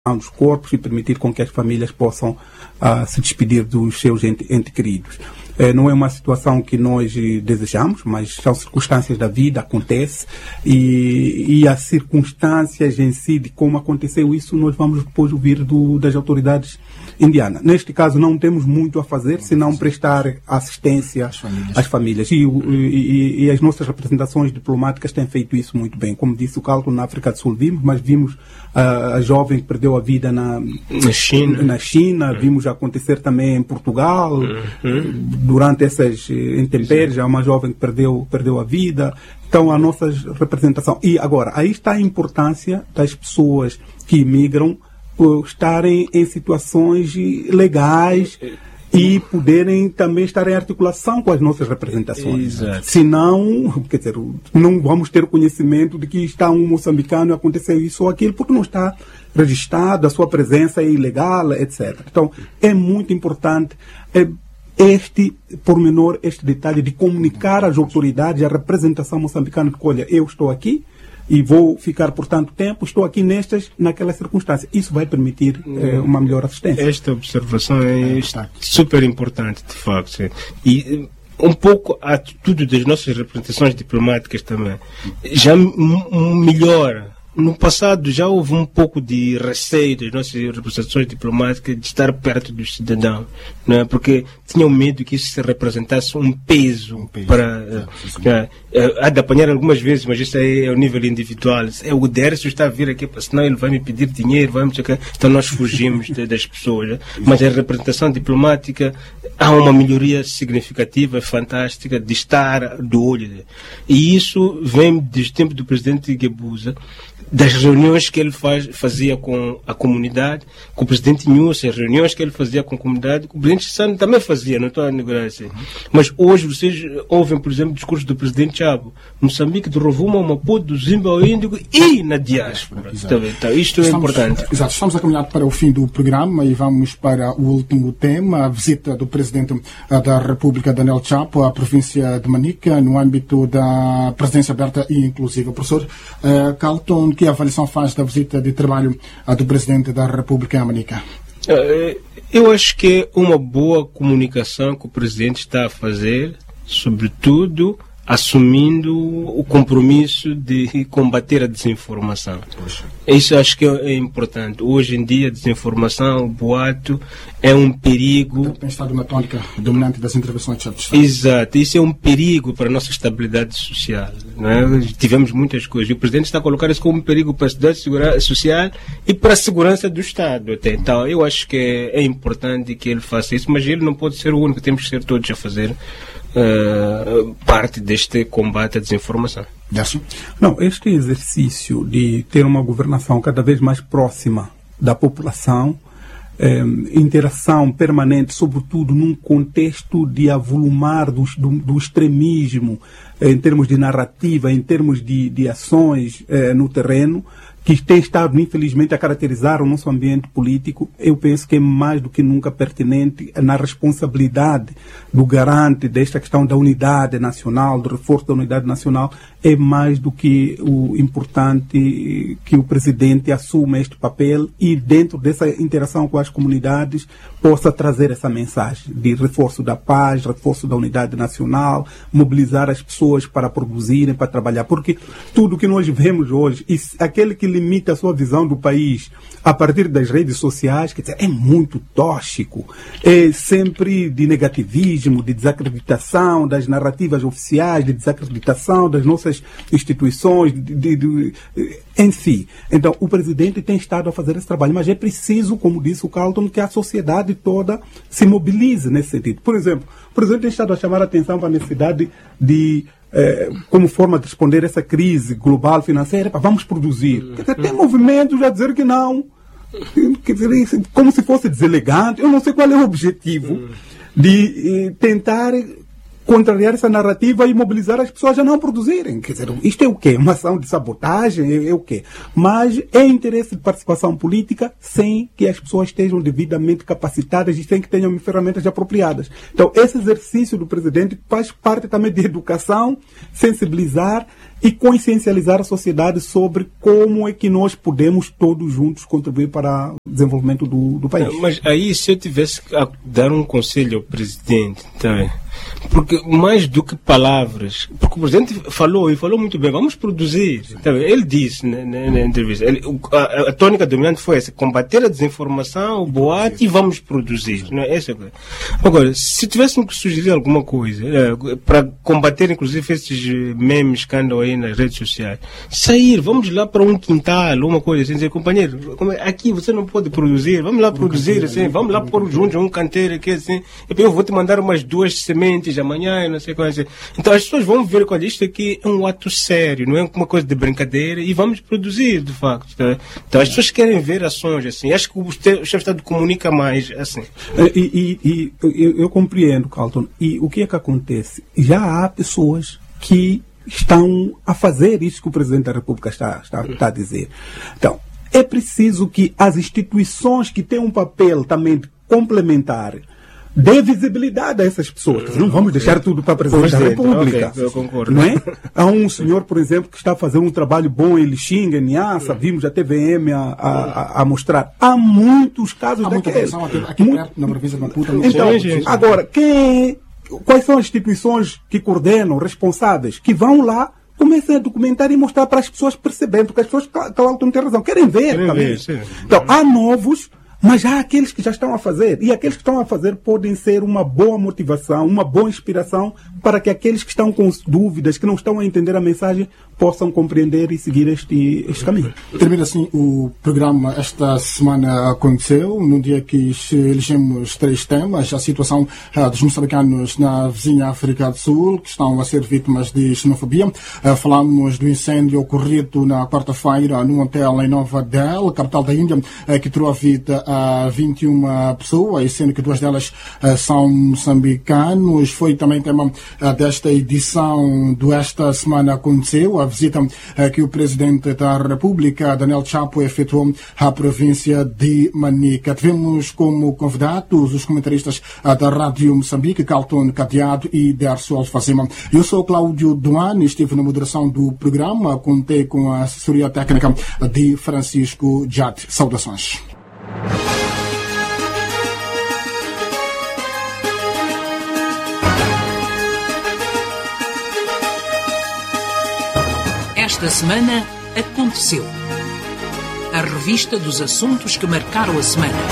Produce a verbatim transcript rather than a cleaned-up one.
dos corpos e permitir com que as famílias possam uh, se despedir dos seus entes ente queridos. Uh, não é uma situação que nós uh, desejamos, mas são circunstâncias da vida, acontece, e, e as circunstâncias em si de como aconteceu isso, nós vamos depois ouvir do, das autoridades indianas. Neste caso, não temos muito a fazer, senão prestar assistência às famílias, às famílias. E, e, e as nossas representações diplomáticas têm feito isso muito bem. Como disse o Carlton, na África do Sul vimos, mas vimos uh, a jovem que perdeu a vida na, na China, na China. Uhum. Vimos acontecer também em Portugal, uhum. durante essas intempéries, há uma jovem que perdeu, perdeu a vida. Então, a nossa representação. E agora, aí está a importância das pessoas que imigram estarem em situações legais e poderem também estar em articulação com as nossas representações. Exato. Senão, quer dizer, não vamos ter conhecimento de que está um moçambicano e aconteceu isso ou aquilo, porque não está registrado, a sua presença é ilegal, etcétera. Então, é muito importante é, este pormenor, este detalhe de comunicar às autoridades, à representação moçambicana, que, olha, eu estou aqui, e vou ficar por tanto tempo, estou aqui nestas, naquelas circunstâncias. Isso vai permitir eh, uma melhor assistência. Esta observação é super importante, de facto. E um pouco a atitude das nossas representações diplomáticas também já melhora. No passado já houve um pouco de receio das nossas representações diplomáticas de estar perto dos cidadãos, não é? Porque tinham medo que isso se representasse um peso, um peso para... É, é, há de apanhar algumas vezes, mas isso aí é ao nível individual. É, o Dércio está a vir aqui, senão ele vai me pedir dinheiro, vai me checar. Então nós fugimos de, das pessoas. Né? Mas a representação diplomática há uma melhoria significativa, fantástica, de estar do olho. E isso vem desde o tempo do presidente Guebuza, das reuniões que ele faz, fazia com a comunidade, com o presidente Nunes, as reuniões que ele fazia com a comunidade, com o presidente Sano também fazia, não estou a negar assim. Mas hoje vocês ouvem, por exemplo, o discurso do presidente Chabo, Moçambique, do Rovuma, Maputo, do Zimba ao Índico e na diáspora. Então, então, isto estamos, é importante. Exato, estamos a caminhar para o fim do programa e vamos para o último tema, a visita do presidente da República, Daniel Chapo, à província de Manica, no âmbito da presidência aberta e inclusiva. Professor uh, Carlton, que avaliação faz da visita de trabalho uh, do presidente da República a Manica? Uh, eu acho que é uma boa comunicação que o presidente está a fazer, sobretudo assumindo o compromisso de combater a desinformação. Isso acho que é importante. Hoje em dia, a desinformação, o boato, é um perigo. Tem estado uma tônica dominante das intervenções de chefes de Estado. Exato. Isso é um perigo para a nossa estabilidade social. Não é? Tivemos muitas coisas. E o presidente está a colocar isso como um perigo para a estabilidade social e para a segurança do Estado. Até. Então, eu acho que é, é importante que ele faça isso, mas ele não pode ser o único. Temos que ser todos a fazer Uh, parte deste combate à desinformação. Não, este exercício de ter uma governação cada vez mais próxima da população, eh, interação permanente, sobretudo num contexto de avolumar do, do, do extremismo, eh, em termos de narrativa, em termos de, de ações eh, no terreno, que tem estado, infelizmente, a caracterizar o nosso ambiente político, eu penso que é mais do que nunca pertinente na responsabilidade do garante desta questão da unidade nacional, do reforço da unidade nacional, é mais do que o importante que o presidente assuma este papel e, dentro dessa interação com as comunidades, possa trazer essa mensagem de reforço da paz, reforço da unidade nacional, mobilizar as pessoas para produzirem, para trabalhar. Porque tudo que nós vemos hoje, e aquele que limita a sua visão do país a partir das redes sociais, quer dizer, é muito tóxico, é sempre de negativismo, de desacreditação das narrativas oficiais, de desacreditação das nossas instituições, de, de, de, em si. Então, o presidente tem estado a fazer esse trabalho, mas é preciso, como disse o Carlton, que a sociedade toda se mobilize nesse sentido. Por exemplo, o presidente tem estado a chamar a atenção para a necessidade de É, como forma de responder a essa crise global financeira, vamos produzir. Quer dizer, tem movimentos a dizer que não. Quer dizer, como se fosse deselegante. Eu não sei qual é o objetivo de eh, tentar contrariar essa narrativa e mobilizar as pessoas a não produzirem. Quer dizer, isto é o quê? Uma ação de sabotagem? É, é o quê? Mas é interesse de participação política sem que as pessoas estejam devidamente capacitadas e sem que tenham ferramentas apropriadas. Então, esse exercício do presidente faz parte também de educação, sensibilizar e consciencializar a sociedade sobre como é que nós podemos todos juntos contribuir para o desenvolvimento do, do país. Mas aí, se eu tivesse que dar um conselho ao presidente, tá bem? Porque mais do que palavras, porque o presidente falou e falou muito bem, vamos produzir. Tá bem? Ele disse na, na, na entrevista, ele, a, a tônica dominante foi essa: combater a desinformação, o boato, e vamos produzir. Não é essa coisa. Agora, se tivessem que sugerir alguma coisa é, para combater, inclusive, esses memes que andam aí nas redes sociais, sair, vamos lá para um quintal, uma coisa assim, dizer, companheiro, aqui você não pode produzir, vamos lá produzir, assim, vamos lá pôr juntos um canteiro aqui, assim, e eu vou te mandar umas duas sementes amanhã, não sei como assim. Então as pessoas vão ver que isto aqui é um ato sério, não é uma coisa de brincadeira, e vamos produzir, de facto. Tá? Então as pessoas querem ver ações assim. Acho que o chefe de Estado comunica mais assim. E, e, e eu, eu compreendo, Carlton. E o que é que acontece? Já há pessoas que estão a fazer isso que o Presidente da República está, está, está a dizer. Então, é preciso que as instituições que têm um papel também complementar dê visibilidade a essas pessoas. Não vamos deixar tudo para a Presidente da República. Okay, eu concordo. Não é? Há um senhor, por exemplo, que está fazendo um trabalho bom em Lixinga, em Niassa, vimos a T V M a, a, a mostrar. Há muitos casos Há daqueles. Aqui, aqui Muito... perto, na província de Maputo. Então, agora, quem, quais são as instituições que coordenam, responsáveis, que vão lá, comecem a documentar e mostrar para as pessoas perceberem, porque as pessoas, claro, não têm razão, querem ver querem também. Ver, sim. Então, há novos, mas há aqueles que já estão a fazer. E aqueles que estão a fazer podem ser uma boa motivação, uma boa inspiração para que aqueles que estão com dúvidas, que não estão a entender a mensagem, possam compreender e seguir este, este caminho. Termina assim o programa. Esta semana aconteceu, no dia que elegemos três temas: a situação uh, dos moçambicanos na vizinha África do Sul, que estão a ser vítimas de xenofobia. Uh, falamos do incêndio ocorrido na quarta-feira num hotel em Nova Delhi, capital da Índia, uh, que tirou a vida a vinte e uma pessoas, sendo que duas delas uh, são moçambicanos. Foi também tema uh, desta edição do Esta Semana Aconteceu, a visita uh, que o Presidente da República, Daniel Chapo, efetuou à província de Manica. Tivemos como convidados os comentaristas uh, da Rádio Moçambique, Carlton Cadeado e Derso Alfazema. Eu sou Cláudio Duane, estive na moderação do programa, contei com a assessoria técnica de Francisco Jade. Saudações. Esta semana aconteceu. A revista dos assuntos que marcaram a semana.